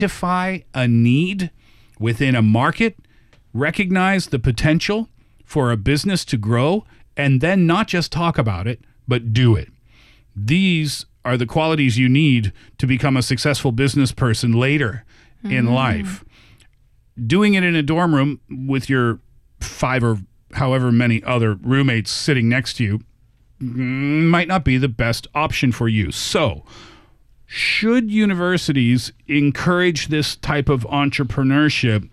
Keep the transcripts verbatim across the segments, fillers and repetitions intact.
identify a need within a market, recognize the potential for a business to grow, and then not just talk about it, but do it. These are the qualities you need to become a successful business person later mm. in life. Doing it in a dorm room with your five or however many other roommates sitting next to you might not be the best option for you. So, should universities encourage this type of entrepreneurship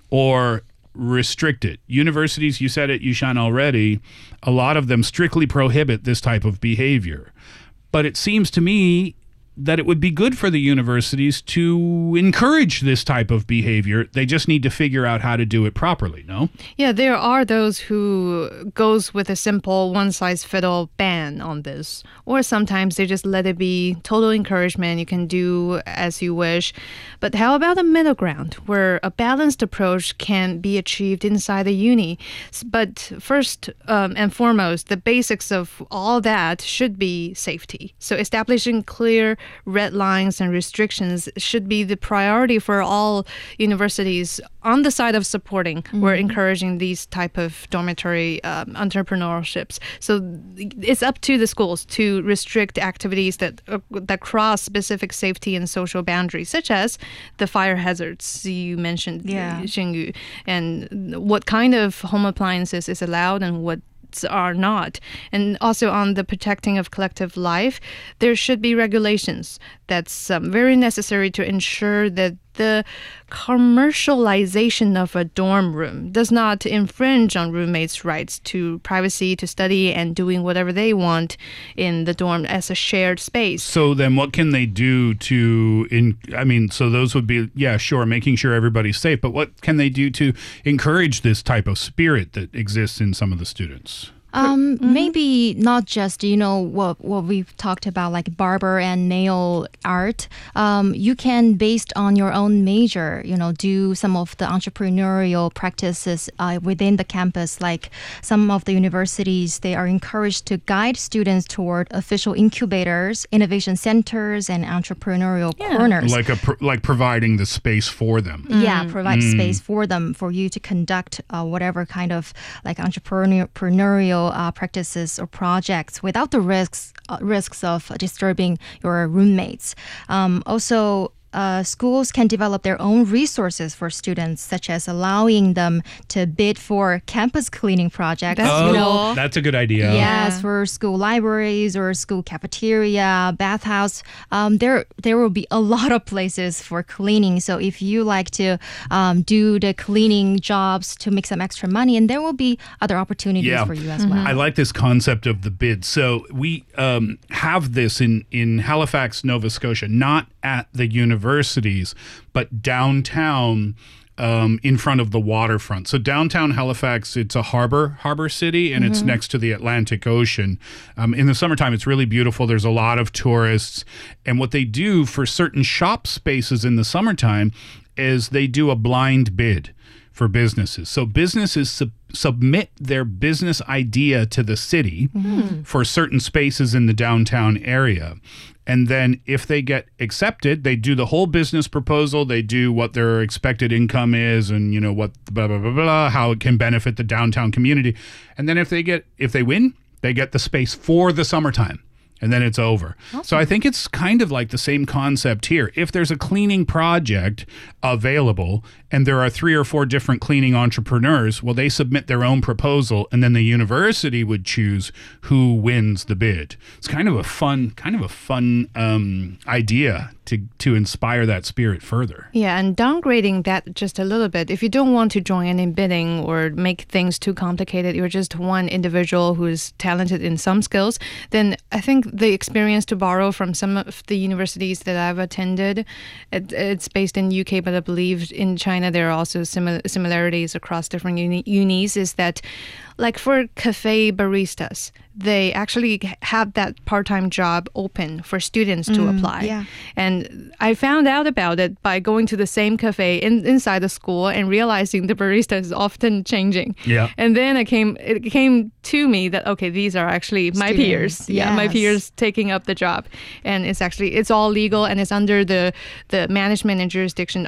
or restrict it? Universities, you said it, Yushan, already, a lot of them strictly prohibit this type of behavior. But it seems to me that it would be good for the universities to encourage this type of behavior. They just need to figure out how to do it properly, no? Yeah, there are those who goes with a simple one-size-fits-all ban on this. Or sometimes they just let it be total encouragement. You can do as you wish. But how about a middle ground where a balanced approach can be achieved inside the uni? But first um, and foremost, the basics of all that should be safety. So establishing clear red lines and restrictions should be the priority for all universities. On the side of supporting, mm-hmm. we're encouraging these type of dormitory um, entrepreneurships. So it's up to the schools to restrict activities that uh, that cross specific safety and social boundaries, such as the fire hazards you mentioned, yeah. Xingyu, and what kind of home appliances is allowed and what are not. And also on the protecting of collective life, there should be regulations that's um, very necessary to ensure that the commercialization of a dorm room does not infringe on roommates' rights to privacy, to study, and doing whatever they want in the dorm as a shared space. So then what can they do to, in, I mean, so those would be, yeah, sure, making sure everybody's safe, but what can they do to encourage this type of spirit that exists in some of the students? Um, mm-hmm. Maybe not just, you know, what what we've talked about, like barber and nail art. Um, you can, based on your own major, you know, do some of the entrepreneurial practices uh, within the campus. Like some of the universities, they are encouraged to guide students toward official incubators, innovation centers, and entrepreneurial yeah. corners. Like a pro- like providing the space for them. Mm. Yeah, provide mm. space for them, for you to conduct uh, whatever kind of like entrepreneurial Uh, practices or projects without the risks uh, risks of disturbing your roommates. Um, also, Uh, schools can develop their own resources for students, such as allowing them to bid for campus cleaning projects. That's, oh, you know, that's a good idea. Yes, yeah. for school libraries or school cafeteria, bathhouse. Um, there, there will be a lot of places for cleaning. So if you like to um, do the cleaning jobs to make some extra money, and there will be other opportunities yeah. for you as mm-hmm. well. I like this concept of the bid. So we um, have this in, in Halifax, Nova Scotia, not at the universities, but downtown um, in front of the waterfront. So downtown Halifax, it's a harbor, harbor city, and mm-hmm. it's next to the Atlantic Ocean. Um, in the summertime, it's really beautiful. There's a lot of tourists. And what they do for certain shop spaces in the summertime is they do a blind bid for businesses. So businesses sub- submit their business idea to the city mm-hmm. for certain spaces in the downtown area. And then if they get accepted, they do the whole business proposal. They do what their expected income is and, you know, what blah, blah, blah, blah, how it can benefit the downtown community. And then if they get, if they win, they get the space for the summertime. And then it's over. Awesome. So I think it's kind of like the same concept here. If there's a cleaning project available and there are three or four different cleaning entrepreneurs, well, they submit their own proposal and then the university would choose who wins the bid. It's kind of a fun, kind of a fun um, idea to to inspire that spirit further. Yeah, and downgrading that just a little bit. If you don't want to join in bidding or make things too complicated, you're just one individual who is talented in some skills, then I think the experience to borrow from some of the universities that I've attended, it, it's based in U K, but I believe in China there are also simil- similarities across different uni- unis, is that like for cafe baristas, they actually have that part-time job open for students to apply. yeah. And I found out about it by going to the same cafe in, inside the school and realizing the barista is often changing. Yeah. And then I came, it came to me that, okay, these are actually my Students, peers. Yeah, my yes. peers taking up the job. And it's actually, it's all legal and it's under the, the management and jurisdiction